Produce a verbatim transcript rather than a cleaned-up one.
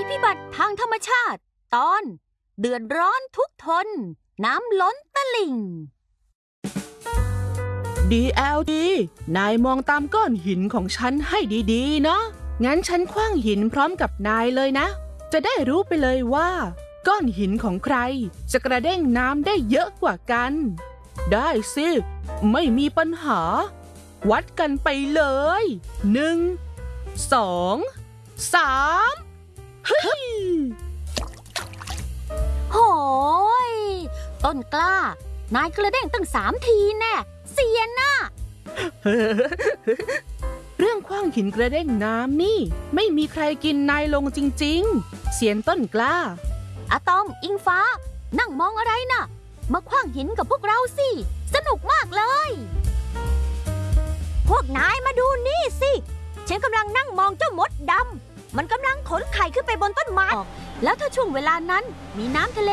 พิบัติทางธรรมชาติตอนเดือดร้อนทุกทนน้ำล้นตลิ่งดี แอล ดี นายมองตามก้อนหินของฉันให้ดีๆเนาะงั้นฉันขว้างหินพร้อมกับนายเลยนะจะได้รู้ไปเลยว่าก้อนหินของใครจะกระเด้งน้ำได้เยอะกว่ากันได้สิไม่มีปัญหาวัดกันไปเลยหนึ่งสองสามเฮ้ยโหยต้นกล้านายกระเด้งตั้งสามทีแน่เสียนน่ะเรื่องขว้างหินกระเด้งน้ำนี่ไม่มีใครกินนายลงจริงๆเสียนต้นกล้าอะตอมอิงฟ้านั่งมองอะไรน่ะมาขว้างหินกับพวกเราสิสนุกมากเลยพวกนายมาดูนี่สิฉันกำลังนั่งมองเจ้ามดดำมันกำลังขนไข่ขึ้นไปบนต้นไม้แล้วถ้าช่วงเวลานั้นมีน้ำทะเล